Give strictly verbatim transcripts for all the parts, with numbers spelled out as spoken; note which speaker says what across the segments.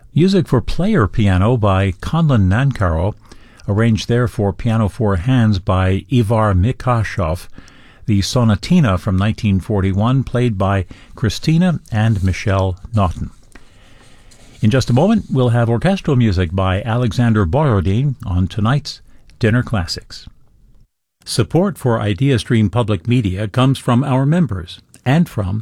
Speaker 1: Music for player piano by Conlon Nancaro, arranged there for piano four hands by Ivar Mikashov. The Sonatina from nineteen forty-one, played by Christina and Michelle Naughton. In just a moment, we'll have orchestral music by Alexander Borodin on tonight's Dinner Classics. Support for IdeaStream Public Media comes from our members and from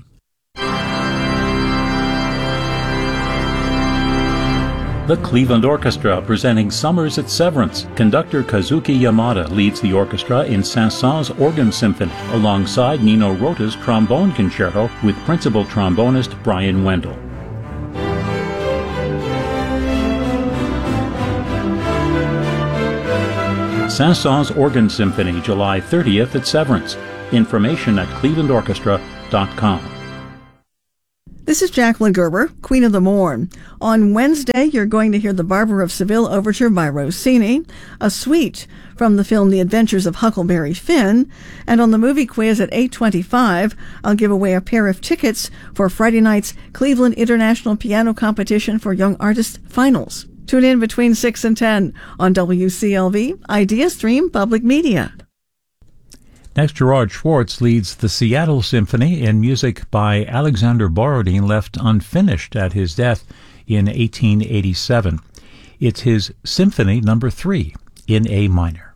Speaker 1: the Cleveland Orchestra, presenting Summers at Severance. Conductor Kazuki Yamada leads the orchestra in Saint-Saëns Organ Symphony, alongside Nino Rota's Trombone Concerto with principal trombonist Brian Wendell. Saint-Saëns Organ Symphony, July thirtieth at Severance. Information at cleveland orchestra dot com.
Speaker 2: This is Jacqueline Gerber, Queen of the Morn. On Wednesday, you're going to hear the Barber of Seville Overture by Rossini, a suite from the film The Adventures of Huckleberry Finn, and on the movie quiz at eight twenty-five, I'll give away a pair of tickets for Friday night's Cleveland International Piano Competition for Young Artists Finals. Tune in between six and ten on W C L V, IdeaStream Public Media.
Speaker 1: Next, Gerard Schwartz leads the Seattle Symphony in music by Alexander Borodin, left unfinished at his death in eighteen eighty-seven. It's his Symphony Number three in A minor.